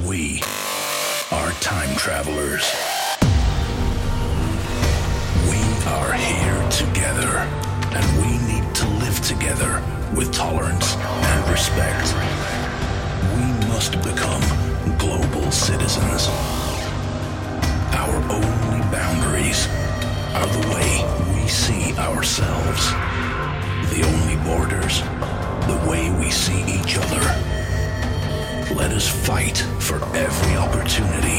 We are time travelers. We are here together, and we need to live together with tolerance and respect. We must become global citizens. Our only boundaries are the way we see ourselves. The only borders, the way we see each other. Let us fight for every opportunity